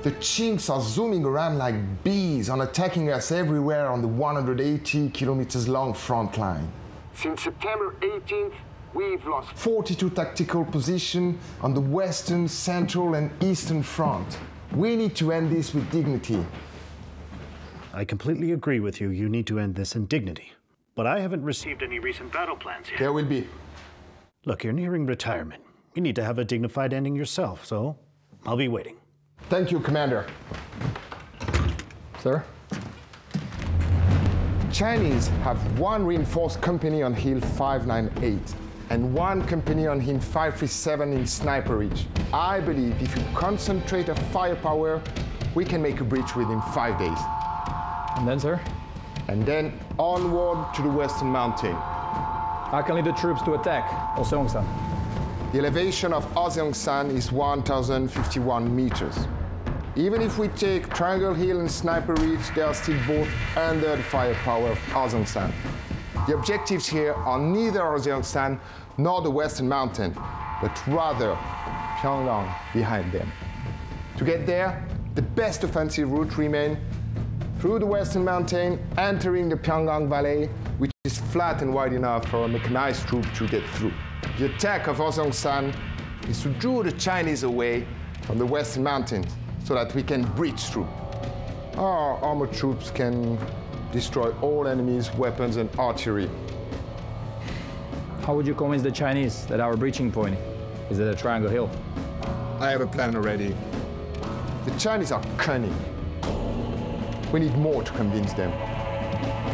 The Chinks are zooming around like bees and attacking us everywhere on the 180 kilometers long front line. Since September 18th, we've lost 42 tactical positions on the western, central, and eastern front. We need to end this with dignity. I completely agree with you. You need to end this in dignity. But I haven't received any recent battle plans yet. There will be. Look, you're nearing retirement. You need to have a dignified ending yourself, so I'll be waiting. Thank you, Commander. Sir? Chinese have one reinforced company on Hill 598 and one company on Hill 537 in Sniper Ridge. I believe if you concentrate our firepower, we can make a breach within 5 days. And then, sir? And then onward to the Western Mountain. I can lead the troops to attack Oseongsan. The elevation of Oseongsan is 1,051 meters. Even if we take Triangle Hill and Sniper Ridge, they are still both under the firepower of Oseongsan. The objectives here are neither Oseongsan nor the Western Mountain, but rather Pyongyang behind them. To get there, the best offensive route remains through the Western Mountain, entering the Pyongyang Valley, which is flat and wide enough for a mechanized troop to get through. The attack of Oseongsan is to draw the Chinese away from the Western Mountains so that we can breach through. Our armored troops can destroy all enemies' weapons and artillery. How would you convince the Chinese that our breaching point is at the Triangle Hill? I have a plan already. The Chinese are cunning. We need more to convince them.